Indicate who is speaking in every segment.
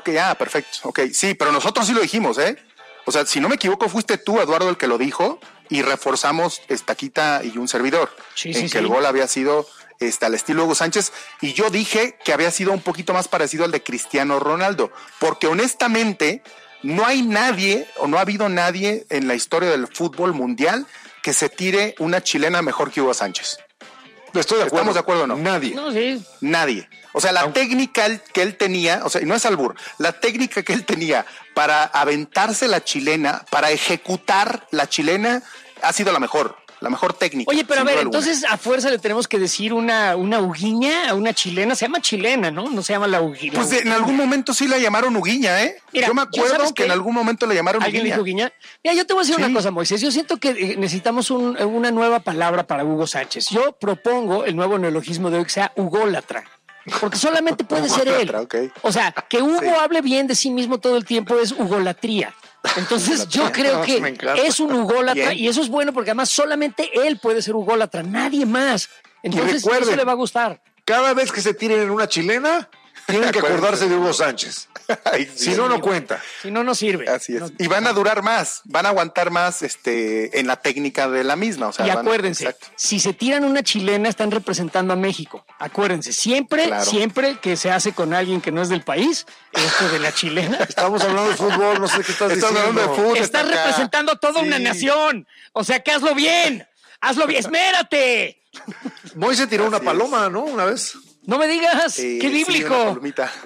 Speaker 1: ok, perfecto. Ok, sí, pero nosotros sí lo dijimos, ¿eh? O sea, si no me equivoco, fuiste tú, Eduardo, el que lo dijo y reforzamos Taquita y un servidor que el gol había sido al estilo Hugo Sánchez, y yo dije que había sido un poquito más parecido al de Cristiano Ronaldo, porque honestamente no hay nadie o no ha habido nadie en la historia del fútbol mundial que se tire una chilena mejor que Hugo Sánchez.
Speaker 2: Estoy de acuerdo.
Speaker 1: ¿Estamos de acuerdo o no?
Speaker 2: Nadie.
Speaker 3: No, sí.
Speaker 1: Nadie. O sea, la técnica que él tenía, o sea, y no es albur, la técnica que él tenía para aventarse la chilena, para ejecutar la chilena, ha sido la mejor técnica.
Speaker 3: Oye, pero a ver, entonces a fuerza le tenemos que decir una huguiña a una chilena. Se llama chilena, ¿no? No se llama la huguiña.
Speaker 1: Pues en algún momento sí la llamaron huguiña, ¿eh?
Speaker 3: Mira,
Speaker 1: yo me acuerdo que en algún momento la llamaron
Speaker 3: ¿alguien dijo huguiña? Mira, yo te voy a decir una cosa, Moisés. Yo siento que necesitamos una nueva palabra para Hugo Sánchez. Yo propongo el nuevo neologismo de hoy que sea hugólatra. Porque solamente puede ser él.
Speaker 1: Okay.
Speaker 3: O sea, que Hugo hable bien de sí mismo todo el tiempo es hugolatría. Entonces yo creo que es un hugólatra y eso es bueno porque además solamente él puede ser hugólatra, nadie más. Entonces recuerden, eso le va a gustar.
Speaker 2: Cada vez que se tiren en una chilena, tienen que acordarse de Hugo Sánchez.
Speaker 1: Ay,
Speaker 2: si no, no cuenta.
Speaker 3: Si no, no sirve.
Speaker 1: Así es. Y van a durar más, van a aguantar más en la técnica de la misma. O sea,
Speaker 3: y acuérdense, si se tiran una chilena, están representando a México. Acuérdense, siempre que se hace con alguien que no es del país, esto de la chilena.
Speaker 2: Estamos hablando de fútbol, no sé qué estás diciendo.
Speaker 1: Hablando de fútbol.
Speaker 3: Estás representando a toda una nación. O sea, que hazlo bien. ¡Esmérate!
Speaker 2: Moy se tiró una paloma, ¿no? Una vez.
Speaker 3: No me digas, qué bíblico.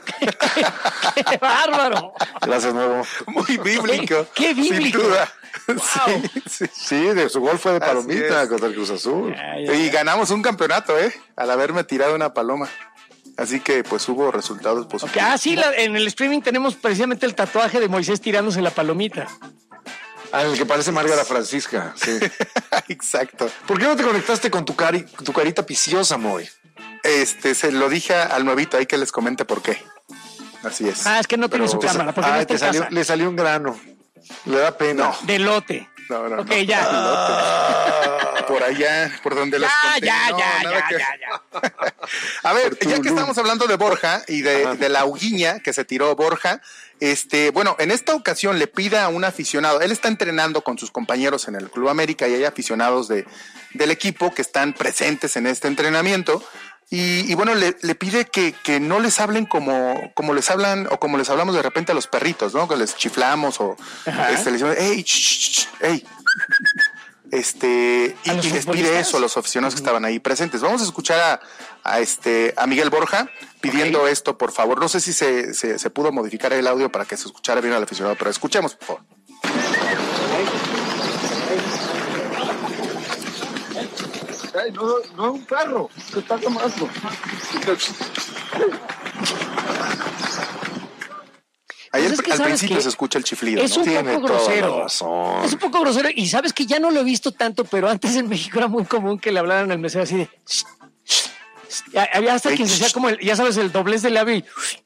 Speaker 3: Qué bárbaro.
Speaker 2: Gracias, Nuevo.
Speaker 1: Muy bíblico.
Speaker 3: Qué bíblico.
Speaker 1: Sin duda.
Speaker 3: Wow.
Speaker 2: Sí, de su gol fue de palomita contra el Cruz Azul.
Speaker 1: Y ganamos un campeonato, al haberme tirado una paloma. Así que pues hubo resultados positivos.
Speaker 3: Okay. Sí, en el streaming tenemos precisamente el tatuaje de Moisés tirándose la palomita.
Speaker 2: El que parece Márgara Francisca, sí.
Speaker 1: Exacto.
Speaker 2: ¿Por qué no te conectaste con tu carita piciosa, Moy?
Speaker 1: Se lo dije al nuevito, ahí que les comente por qué. Así es.
Speaker 3: Es que no tiene su cámara. Porque
Speaker 2: le salió un grano. Le da pena.
Speaker 1: No.
Speaker 3: De lote.
Speaker 1: No.
Speaker 3: Ok, ya.
Speaker 1: Por allá, por donde les conté.
Speaker 3: Ya.
Speaker 1: A ver, ya que estamos hablando de Borja y de la huguiña que se tiró Borja, bueno, en esta ocasión le pide a un aficionado, él está entrenando con sus compañeros en el Club América y hay aficionados del equipo que están presentes en este entrenamiento. Y bueno, le pide que no les hablen como les hablan o como les hablamos de repente a los perritos, ¿no? Que les chiflamos o les decimos, ¡ey! ¡Ey! Y les pide eso a los aficionados que estaban ahí presentes. Vamos a escuchar a Miguel Borja pidiendo esto, por favor. No sé si se pudo modificar el audio para que se escuchara bien al aficionado, pero escuchemos, por favor.
Speaker 4: No es un perro, se está tomando.
Speaker 1: Ahí
Speaker 3: Pues
Speaker 1: al principio se escucha el chiflido.
Speaker 3: Es un poco grosero. Es un poco grosero. Y sabes que ya no lo he visto tanto, pero antes en México era muy común que le hablaran al mesero así de... Había hasta quien se hacía como ya sabes, el doblez del labio y...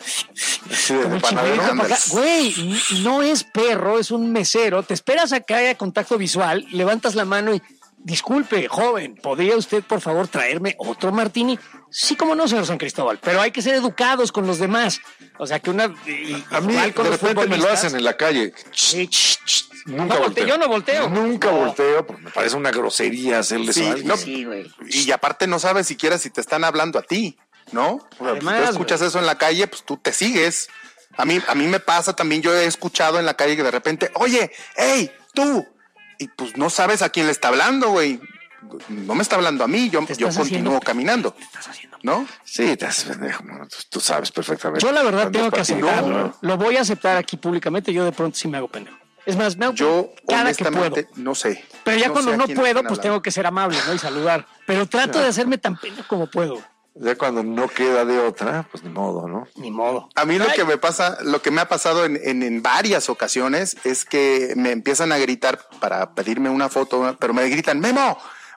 Speaker 3: Güey, no es perro, es un mesero. Te esperas a que haya contacto visual, levantas la mano y... Disculpe, joven, ¿podría usted, por favor, traerme otro martini? Sí, como no, señor San Cristóbal, pero hay que ser educados con los demás. O sea, que a
Speaker 2: mí, de repente me lo hacen en la calle.
Speaker 3: Sí.
Speaker 2: Nunca volteo.
Speaker 3: Yo no volteo.
Speaker 2: Nunca volteo, porque me parece una grosería hacerle eso a alguien.
Speaker 3: Sí, güey.
Speaker 1: Y aparte no sabes siquiera si te están hablando a ti, ¿no? Además, si tú escuchas eso en la calle, pues tú te sigues. A mí me pasa también, yo he escuchado en la calle que de repente, oye, hey, tú... Y pues no sabes a quién le está hablando, güey. No me está hablando a mí, yo continúo caminando.
Speaker 3: ¿Qué estás haciendo?
Speaker 1: ¿No?
Speaker 2: Sí, te haces pendejo, tú sabes perfectamente.
Speaker 3: Yo la verdad tengo que aceptarlo. Lo voy a aceptar aquí públicamente, yo de pronto sí me hago pendejo. Es más,
Speaker 1: yo
Speaker 3: cada que puedo.
Speaker 1: No sé.
Speaker 3: Pero ya cuando no puedo, pues tengo
Speaker 1: hablando.
Speaker 3: que ser amable, ¿no? Y saludar. Pero trato de hacerme tan pendejo como puedo.
Speaker 2: Ya cuando no queda de otra, pues ni modo, ¿no?
Speaker 3: Ni modo.
Speaker 1: A mí lo que me ha pasado en varias ocasiones es que me empiezan a gritar para pedirme una foto, pero me gritan, ¡Memo!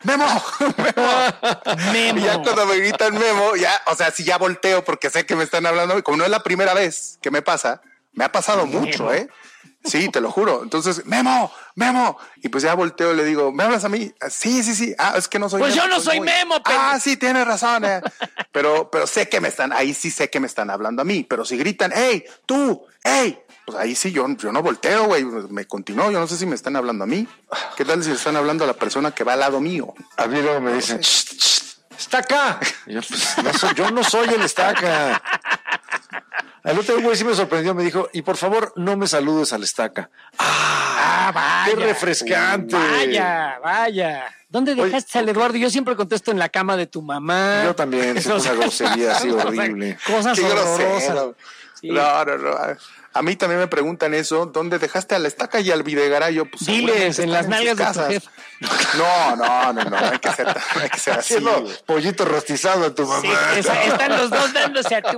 Speaker 1: Y ya cuando me gritan Memo, ya, o sea, si ya volteo porque sé que me están hablando, y como no es la primera vez que me pasa, Me ha pasado mucho, ¿eh? Sí, te lo juro. Entonces, Memo. Y pues ya volteo y le digo, ¿me hablas a mí? Sí. Ah, es que no soy
Speaker 3: Pues
Speaker 1: Memo.
Speaker 3: yo no soy Memo, pero...
Speaker 1: Ah, sí, tienes razón. Pero sé que me están, ahí sí sé que me están hablando a mí. Pero si gritan, hey, tú, hey, pues ahí sí yo no volteo, güey. Me continúo. Yo no sé si me están hablando a mí. ¿Qué tal si están hablando a la persona que va al lado mío?
Speaker 2: A mí luego me dicen, está acá. Y yo, pues, yo no soy el estaca. El otro güey sí me sorprendió, me dijo, y por favor, no me saludes al estaca.
Speaker 3: Vaya.
Speaker 2: ¡Qué refrescante!
Speaker 3: Vaya. ¿Dónde dejaste al Eduardo? Yo siempre contesto en la cama de tu mamá.
Speaker 2: Yo también, es una grosería así horrible.
Speaker 3: Cosas
Speaker 1: Qué
Speaker 3: horrorosas.
Speaker 1: grosero.
Speaker 3: Sí.
Speaker 1: No. A mí también me preguntan eso, ¿dónde dejaste a la estaca y al Videgaray? Yo, pues,
Speaker 3: Diles, en las nalgas de tu
Speaker 1: casas.
Speaker 3: jefe.
Speaker 1: No, hay que ser así.
Speaker 2: Haciendo
Speaker 1: Güey.
Speaker 2: pollito rostizado a tu mamá.
Speaker 3: Sí, están los dos dándose a tu...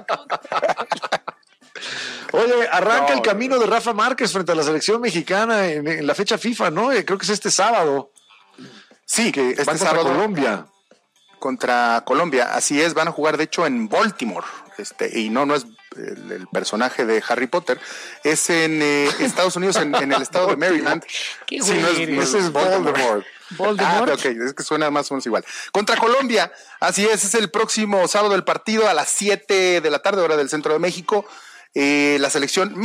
Speaker 2: Oye, arranca
Speaker 1: No,
Speaker 2: el camino de Rafa Márquez frente a la selección mexicana en la fecha FIFA, ¿no? Creo que es este sábado.
Speaker 1: Sí,
Speaker 2: Que
Speaker 1: este
Speaker 2: van contra
Speaker 1: sábado
Speaker 2: Colombia.
Speaker 1: contra Colombia, así es, van a jugar de hecho en Baltimore, y no es el personaje de Harry Potter, es en Estados Unidos, en el estado de Maryland.
Speaker 3: Qué
Speaker 1: Sí,
Speaker 3: güey eres.
Speaker 2: Ese es Voldemort.
Speaker 3: Voldemort.
Speaker 1: Ok, es que suena más o menos igual. Contra Colombia, así es el próximo sábado el partido a las 7 de la tarde, hora del centro de México. La selección...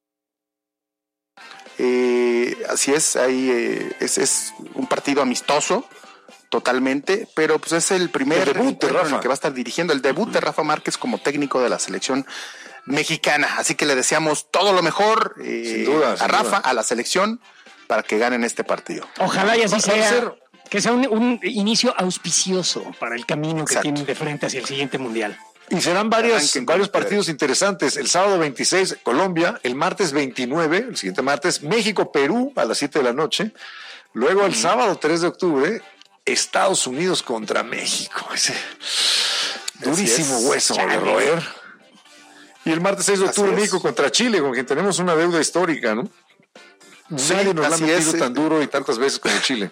Speaker 1: así es, ahí es un partido amistoso totalmente, pero pues es el primer
Speaker 2: El debut de
Speaker 1: encuentro en
Speaker 2: Rafa.
Speaker 1: el que va a estar dirigiendo el debut de Rafa Márquez como técnico de la selección mexicana, así que le deseamos todo lo mejor
Speaker 2: Sin duda,
Speaker 1: a
Speaker 2: sin
Speaker 1: Rafa,
Speaker 2: duda.
Speaker 1: a la selección, para que ganen este partido.
Speaker 3: Ojalá y así
Speaker 2: Va a
Speaker 3: sea.
Speaker 2: ser-
Speaker 3: Que sea un inicio auspicioso para el camino que
Speaker 1: Exacto.
Speaker 3: tienen de frente hacia el siguiente mundial.
Speaker 2: Y serán
Speaker 1: Arranquen con
Speaker 2: varios
Speaker 1: ustedes.
Speaker 2: partidos interesantes. El sábado 26, Colombia. El martes 29, el siguiente martes, México-Perú a las 7 de la noche. Luego el sábado 3 de octubre, Estados Unidos contra México. Ese durísimo
Speaker 1: es.
Speaker 2: hueso
Speaker 3: Chale.
Speaker 2: de roer. Y el martes 6 de octubre,
Speaker 1: Así es.
Speaker 2: México contra Chile, con quien tenemos una deuda histórica, ¿no?
Speaker 1: Sí,
Speaker 2: Nadie nos la ha
Speaker 1: así
Speaker 2: metido
Speaker 1: es.
Speaker 2: tan duro y tantas veces como Chile.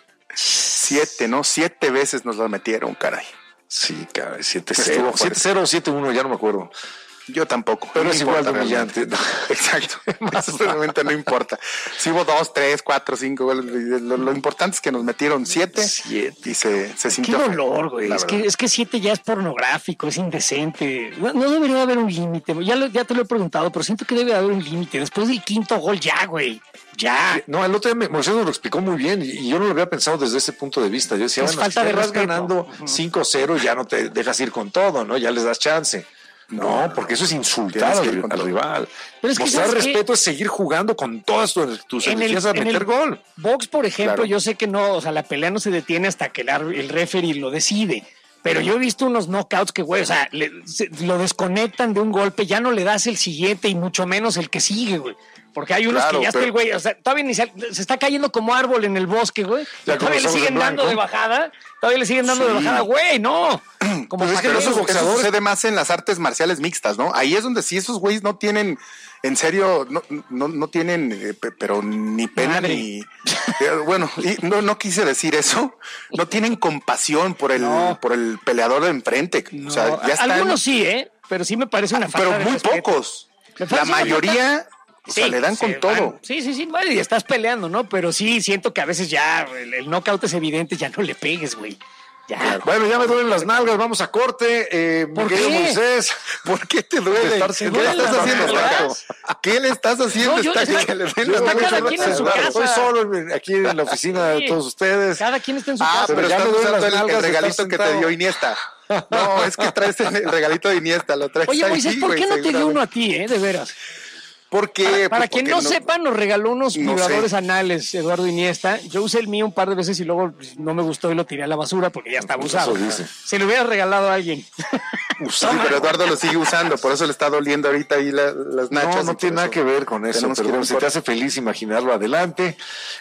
Speaker 1: 7 veces nos la metieron, caray.
Speaker 2: Sí, caray, 7-0.
Speaker 1: Estuvo fuerte.
Speaker 2: 7-0 o 7-1, ya no me acuerdo.
Speaker 1: Yo tampoco.
Speaker 2: Pero
Speaker 1: no
Speaker 2: es igual de
Speaker 1: importa
Speaker 2: humillante.
Speaker 1: realmente. Exacto. Eso realmente no importa. Si hubo 2, 3, 4, 5 goles, lo importante es que nos metieron 7 y se
Speaker 3: Qué
Speaker 1: sintió.
Speaker 3: dolor, güey.
Speaker 1: la
Speaker 3: Es
Speaker 1: verdad.
Speaker 3: que 7 ya es pornográfico, es indecente. No debería haber un límite. Ya te lo he preguntado, pero siento que debe haber un límite. Después del quinto gol, ya, güey. Ya.
Speaker 2: No, el otro día Moisés nos lo explicó muy bien y yo no lo había pensado desde ese punto de vista. Yo decía,
Speaker 3: Es
Speaker 2: bueno,
Speaker 3: falta
Speaker 2: si te
Speaker 3: de
Speaker 2: vas
Speaker 3: respeto.
Speaker 2: ganando 5-0 ya no te dejas ir con todo, ¿no? Ya les das chance. No, porque eso es insultar
Speaker 1: Tienes que ir con
Speaker 2: al
Speaker 1: todo.
Speaker 2: rival.
Speaker 3: Pero es que,
Speaker 2: Mostrar
Speaker 3: ¿sabes qué?
Speaker 2: respeto es seguir jugando con todas tus
Speaker 3: En
Speaker 2: energías a meter gol.
Speaker 3: box, por ejemplo,
Speaker 1: Claro.
Speaker 3: yo sé que no, o sea, la pelea no se detiene hasta que el referee lo decide. Pero yo he visto unos knockouts que, güey, o sea, lo desconectan de un golpe, ya no le das el siguiente y mucho menos el que sigue, güey. Porque hay unos
Speaker 1: Claro,
Speaker 3: que ya está
Speaker 1: pero-
Speaker 3: el güey, o sea, todavía ni se está cayendo como árbol en el bosque, güey.
Speaker 2: Ya con
Speaker 3: Todavía
Speaker 2: los
Speaker 3: le
Speaker 2: ojos
Speaker 3: siguen
Speaker 2: en
Speaker 3: dando
Speaker 2: blanco.
Speaker 3: de bajada, todavía le siguen dando de
Speaker 1: Sí.
Speaker 3: bajada, güey, no. Como
Speaker 2: Pues es que
Speaker 3: para
Speaker 2: no
Speaker 3: qué,
Speaker 2: esos
Speaker 3: güey.
Speaker 1: Eso sucede más en las artes marciales mixtas, ¿no? Ahí es donde sí esos güeyes no tienen, en serio, no tienen, pero ni pena
Speaker 3: Madre.
Speaker 1: ni... bueno, y no quise decir eso. No tienen compasión por el peleador de enfrente. O sea,
Speaker 3: No,
Speaker 1: ya están...
Speaker 3: algunos sí, pero sí me parece una falta
Speaker 1: pero
Speaker 3: de
Speaker 1: muy
Speaker 3: respeto.
Speaker 1: pocos.
Speaker 3: Me
Speaker 1: La
Speaker 3: parece una
Speaker 1: mayoría... O sea,
Speaker 3: Sí,
Speaker 1: le dan
Speaker 3: se
Speaker 1: con todo.
Speaker 3: Sí, bueno, y estás peleando, ¿no? Pero sí, siento que a veces ya el knockout es evidente, ya no le pegues, güey. Ya.
Speaker 2: Bueno, ya me duelen las nalgas, vamos a corte.
Speaker 3: ¿Por
Speaker 2: mi querido
Speaker 3: qué?
Speaker 2: Moisés,
Speaker 1: ¿Por qué te duele?
Speaker 2: De estar
Speaker 1: ¿Qué
Speaker 2: sentado
Speaker 1: le
Speaker 3: duelen
Speaker 1: estás
Speaker 3: las
Speaker 1: haciendo,
Speaker 3: nalgas?
Speaker 1: Paco? ¿Qué le estás haciendo?
Speaker 3: No, yo
Speaker 1: Está
Speaker 3: le estoy-
Speaker 1: que le den
Speaker 3: yo
Speaker 1: las
Speaker 3: está
Speaker 1: nalgas.
Speaker 3: cada quien en su casa.
Speaker 2: Estoy solo aquí en la oficina de
Speaker 3: Sí.
Speaker 2: todos ustedes.
Speaker 3: Cada quien está en su
Speaker 1: Ah,
Speaker 3: casa.
Speaker 1: pero
Speaker 2: ya
Speaker 1: estás
Speaker 2: me duelen
Speaker 1: usando
Speaker 2: las nalgas
Speaker 1: el
Speaker 2: de
Speaker 1: regalito
Speaker 2: estar
Speaker 1: que te
Speaker 2: sentado.
Speaker 1: dio Iniesta. No, es que traes el regalito de Iniesta, lo traes
Speaker 3: Oye,
Speaker 1: ahí,
Speaker 3: Moisés, ¿por qué
Speaker 1: güey,
Speaker 3: no te dio
Speaker 1: seguramente.
Speaker 3: uno a ti, de veras?
Speaker 1: ¿Por qué?
Speaker 3: Para
Speaker 1: Pues
Speaker 3: quien
Speaker 1: porque
Speaker 3: no sepa, nos regaló unos
Speaker 1: No
Speaker 3: vibradores
Speaker 1: sé.
Speaker 3: anales, Eduardo Iniesta. Yo usé el mío un par de veces y luego pues, no me gustó y lo tiré a la basura porque ya estaba usado.
Speaker 2: Eso dice.
Speaker 3: Se lo hubiera regalado a alguien.
Speaker 1: Sí, pero Eduardo lo sigue usando, por eso le está doliendo ahorita ahí las nachas.
Speaker 2: No
Speaker 1: y
Speaker 2: tiene
Speaker 1: por
Speaker 2: nada
Speaker 1: eso
Speaker 2: que ver con eso,
Speaker 1: tenemos que ir
Speaker 2: pero
Speaker 1: a un
Speaker 2: si te
Speaker 1: corte.
Speaker 2: hace feliz imaginarlo, adelante.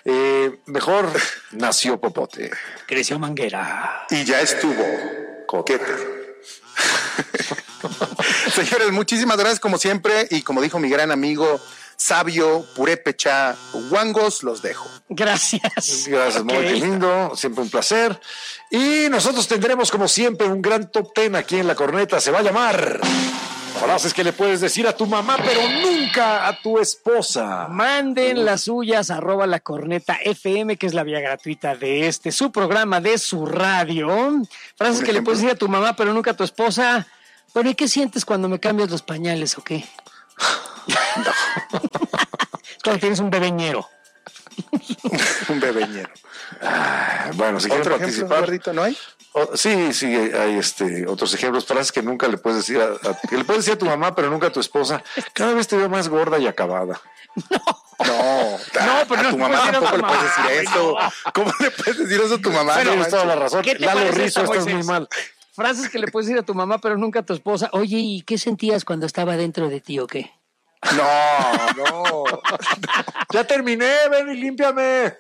Speaker 2: Mejor nació Popote.
Speaker 3: Creció Manguera.
Speaker 1: Y ya estuvo. Coquete. Señores, muchísimas gracias como siempre y como dijo mi gran amigo Sabio Purépecha Huangos, los dejo.
Speaker 3: Gracias.
Speaker 2: Gracias,
Speaker 3: Ok.
Speaker 2: muy lindo, siempre un placer. Y nosotros tendremos como siempre un gran top 10 aquí en La Corneta, se va a llamar Frases que le puedes decir a tu mamá, pero nunca a tu esposa.
Speaker 3: Manden las suyas, @lacornetafm, que es la vía gratuita de su programa, de su radio. Frases que le puedes decir a tu mamá, pero nunca a tu esposa. Bueno, ¿y qué sientes cuando me cambias los pañales o qué? Es cuando tienes un bebeñero.
Speaker 1: Un bebeñero.
Speaker 2: Bueno, si quieren
Speaker 1: ¿Otro
Speaker 2: participar.
Speaker 1: ejemplo, Gordito, no hay?
Speaker 2: Sí, hay otros ejemplos, frases que nunca le puedes decir que le puedes decir a tu mamá, pero nunca a tu esposa. Cada vez te veo más gorda y acabada.
Speaker 1: No,
Speaker 3: pero
Speaker 1: a tu
Speaker 3: no
Speaker 1: mamá
Speaker 3: puedes decir a
Speaker 1: tampoco
Speaker 3: tu
Speaker 1: le puedes
Speaker 3: mamá,
Speaker 1: decir eso.
Speaker 3: no.
Speaker 1: ¿Cómo le puedes decir eso a tu mamá?
Speaker 3: Bueno,
Speaker 1: No
Speaker 2: Tienes toda la
Speaker 1: manches.
Speaker 2: razón.
Speaker 3: ¿Qué te
Speaker 2: Lalo
Speaker 3: parece
Speaker 2: Rizzo,
Speaker 3: esta,
Speaker 2: estás muy
Speaker 3: Moisés?
Speaker 2: mal.
Speaker 3: Frases que le puedes decir a tu mamá, pero nunca a tu esposa. Oye, ¿y qué sentías cuando estaba dentro de ti o qué?
Speaker 1: No.
Speaker 2: Ya terminé, ven y límpiame.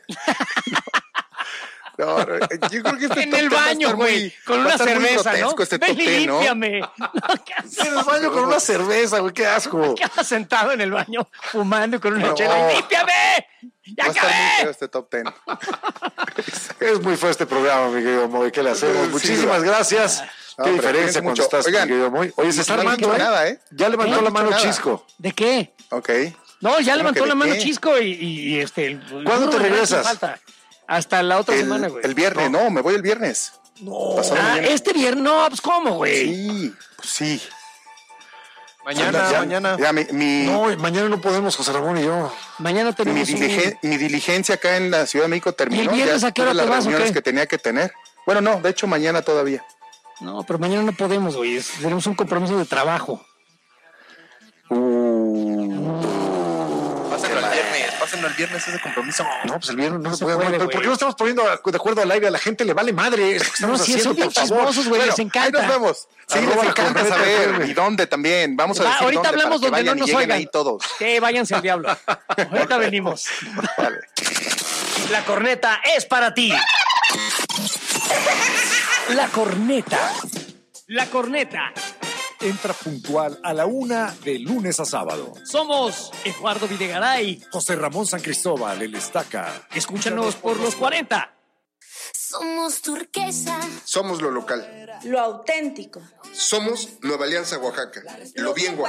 Speaker 1: No, yo creo que este
Speaker 3: En
Speaker 1: top
Speaker 3: el
Speaker 1: 10 va a
Speaker 3: baño,
Speaker 1: estar
Speaker 3: güey,
Speaker 1: muy-
Speaker 3: con
Speaker 1: va a
Speaker 3: una
Speaker 1: estar muy
Speaker 3: cerveza, ¿no?
Speaker 1: grotesco este
Speaker 3: Ven
Speaker 1: top
Speaker 3: y
Speaker 1: 10, ¿no?
Speaker 3: límpiame. No, ¿qué haces?
Speaker 2: En el baño con una cerveza, güey, qué asco.
Speaker 3: ¿Qué haces sentado en el baño fumando y con una
Speaker 1: No.
Speaker 3: chela? ¡Límpiame! ¡Ya
Speaker 1: Va a estar muy
Speaker 3: acabé!
Speaker 1: feo este top 10.
Speaker 2: Es muy feo este programa, mi querido Moy. ¿Qué le hacemos?
Speaker 1: Sí,
Speaker 2: Muchísimas gracias.
Speaker 1: No,
Speaker 2: Qué
Speaker 1: pero
Speaker 2: diferencia
Speaker 1: cuídense
Speaker 2: cuando
Speaker 1: mucho.
Speaker 2: estás,
Speaker 1: Oigan,
Speaker 2: mi querido Moy. Oye, se está
Speaker 1: no han
Speaker 2: armando,
Speaker 1: dicho
Speaker 2: ¿eh?
Speaker 1: nada, ¿eh?
Speaker 2: Ya levantó
Speaker 1: No han
Speaker 2: la
Speaker 1: dicho
Speaker 2: mano
Speaker 1: nada.
Speaker 2: Chisco.
Speaker 3: ¿De qué?
Speaker 1: Ok.
Speaker 3: No, ya levantó
Speaker 1: que
Speaker 3: la
Speaker 1: de
Speaker 3: mano
Speaker 1: qué?
Speaker 3: Chisco y
Speaker 2: ¿Cuándo te regresas?
Speaker 3: Falta. Hasta la otra semana, güey.
Speaker 1: El viernes, no, me voy el viernes.
Speaker 2: No.
Speaker 1: Pasado mañana.
Speaker 3: Este viernes, no, pues ¿cómo, güey?
Speaker 1: Sí, pues sí.
Speaker 5: Mañana.
Speaker 1: Ya, mi
Speaker 2: No, mañana no podemos, José Ramón y yo.
Speaker 3: Mañana tenemos
Speaker 1: mi diligencia acá en la Ciudad de México terminó.
Speaker 3: ¿Y el viernes
Speaker 1: Ya
Speaker 3: a qué hora
Speaker 1: tuve
Speaker 3: te
Speaker 1: las
Speaker 3: vas, o
Speaker 1: reuniones
Speaker 3: qué?
Speaker 1: que tenía que tener. Bueno, no, de hecho mañana todavía.
Speaker 3: No, pero mañana no podemos, güey. Tenemos un compromiso de trabajo.
Speaker 5: Pásenlo el viernes ese compromiso.
Speaker 2: No, pues el viernes no se
Speaker 3: puede,
Speaker 2: puede. ¿Pero
Speaker 3: güey.
Speaker 2: ¿por qué no estamos poniendo de acuerdo al aire? A la gente le vale madre. Es lo que
Speaker 3: No,
Speaker 2: estamos
Speaker 3: si
Speaker 2: haciendo,
Speaker 3: son bien
Speaker 2: por favor.
Speaker 3: chismosos, güey,
Speaker 1: Bueno,
Speaker 3: les
Speaker 1: ahí
Speaker 3: encanta.
Speaker 1: nos vemos. Sí,
Speaker 2: Arroba
Speaker 1: les
Speaker 2: la
Speaker 1: encanta
Speaker 2: Corneta
Speaker 1: saber.
Speaker 2: FM.
Speaker 1: ¿Y dónde también? Vamos a decir
Speaker 3: Ahorita
Speaker 1: dónde
Speaker 3: hablamos
Speaker 1: para que
Speaker 3: donde no
Speaker 1: vayan y
Speaker 3: nos
Speaker 1: lleguen
Speaker 3: oigan.
Speaker 1: ahí todos.
Speaker 3: Váyanse al diablo. Ahorita venimos.
Speaker 1: Vale.
Speaker 3: La corneta es para ti. La corneta. La corneta.
Speaker 6: Entra puntual a la 1 de lunes a sábado.
Speaker 3: Somos Eduardo Videgaray.
Speaker 6: José Ramón San Cristóbal, el Estaca.
Speaker 3: Escúchanos por los 40.
Speaker 7: Somos turquesa.
Speaker 8: Somos lo local.
Speaker 7: Lo auténtico.
Speaker 8: Somos Nueva Alianza Oaxaca. Lo bien Oaxaca.